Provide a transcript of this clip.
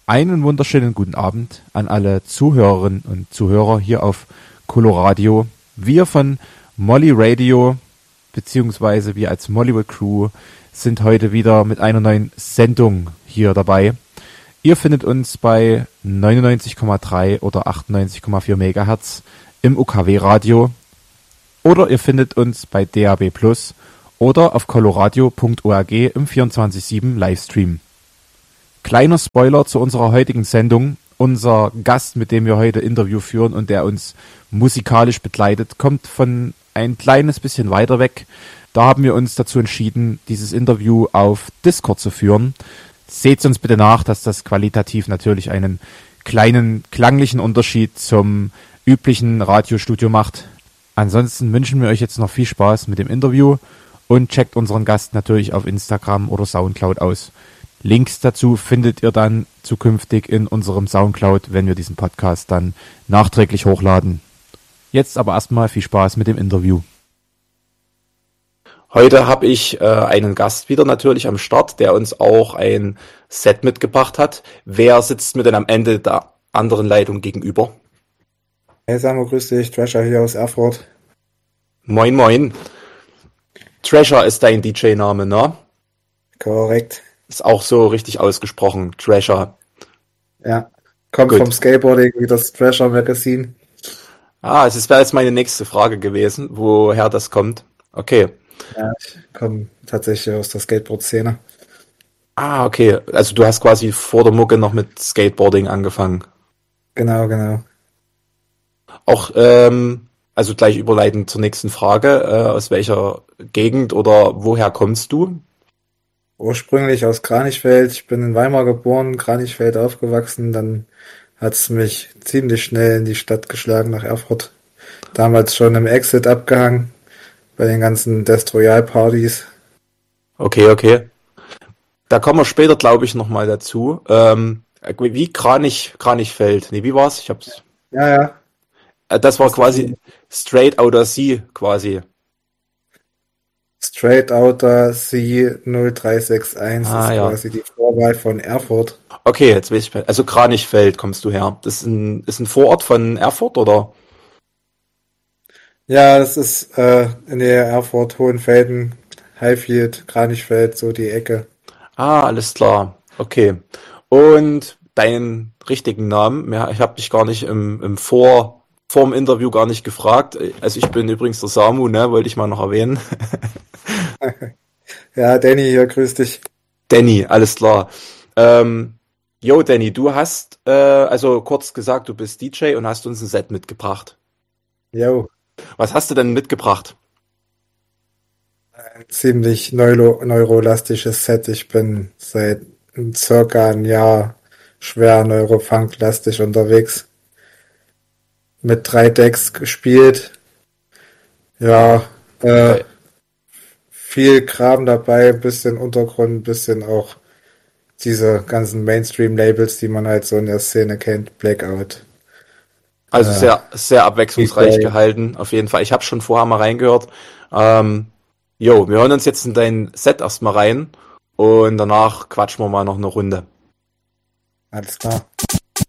Einen wunderschönen guten Abend an alle Zuhörerinnen und Zuhörer hier auf Coloradio. Wir von Molly Radio, beziehungsweise wir als Mollywood Crew, sind heute wieder mit einer neuen Sendung hier dabei. Ihr findet uns bei 99,3 oder 98,4 Megahertz im UKW-Radio oder ihr findet uns bei DAB+ oder auf coloradio.org im 24/7 Livestream. Kleiner Spoiler zu unserer heutigen Sendung. Unser Gast, mit dem wir heute Interview führen und der uns musikalisch begleitet, kommt von ein kleines bisschen weiter weg. Da haben wir uns dazu entschieden, dieses Interview auf Discord zu führen. Seht uns bitte nach, dass das qualitativ natürlich einen kleinen klanglichen Unterschied zum üblichen Radiostudio macht. Ansonsten wünschen wir euch jetzt noch viel Spaß mit dem Interview und checkt unseren Gast natürlich auf Instagram oder Soundcloud aus. Links dazu findet ihr dann zukünftig in unserem Soundcloud, wenn wir diesen Podcast dann nachträglich hochladen. Jetzt aber erstmal viel Spaß mit dem Interview. Heute habe ich einen Gast wieder natürlich am Start, der uns auch ein Set mitgebracht hat. Wer sitzt mir denn am Ende der anderen Leitung gegenüber? Hey Samu, grüß dich, Thrasher hier aus Erfurt. Moin moin. Thrasher ist dein DJ-Name, ne? Korrekt. Ist auch so richtig ausgesprochen, Thrasher. Ja, kommt vom Skateboarding wie das Thrasher Magazine. Das wäre jetzt meine nächste Frage gewesen, woher das kommt. Okay. Ja, ich komme tatsächlich aus der Skateboard-Szene. Okay. Also du hast quasi vor der Mucke noch mit Skateboarding angefangen. Genau. Auch, also gleich überleitend zur nächsten Frage. Aus welcher Gegend oder woher kommst du? Ursprünglich aus Kranichfeld. Ich bin in Weimar geboren, Kranichfeld aufgewachsen. Dann hat es mich ziemlich schnell in die Stadt geschlagen, nach Erfurt. Damals schon im Exit abgehangen, bei den ganzen Destroyal-Partys. Okay. Da kommen wir später, glaube ich, nochmal dazu. Wie Kranichfeld? Nee, wie war's? Ich hab's. Ja. Das war quasi Straight Outta Sea, quasi. Straight Outta Sea 0361 ist quasi die Vorwahl von Erfurt. Okay, jetzt weiß ich. Also Kranichfeld kommst du her. Das ist ein Vorort von Erfurt, oder? Ja, das ist in der Erfurt, Hohenfelden, Highfield, Kranichfeld, so die Ecke. Alles klar. Okay. Und deinen richtigen Namen? Ja, ich habe dich gar nicht vorm Interview gar nicht gefragt. Also ich bin übrigens der Samu, ne? Wollte ich mal noch erwähnen. Ja, Danny hier, grüß dich. Danny, alles klar. Danny, du hast, also kurz gesagt, du bist DJ und hast uns ein Set mitgebracht. Jo. Was hast du denn mitgebracht? Ein ziemlich neurolastisches Set. Ich bin seit circa ein Jahr schwer Neurofunk-lastig unterwegs. Mit 3 Decks gespielt. Ja, Okay. viel Kram dabei, bisschen Untergrund, bisschen auch diese ganzen Mainstream-Labels, die man halt so in der Szene kennt. Blackout. Also sehr, sehr abwechslungsreich gehalten, auf jeden Fall. Ich habe schon vorher mal reingehört. Wir hören uns jetzt in dein Set erstmal rein und danach quatschen wir mal noch eine Runde. Alles klar.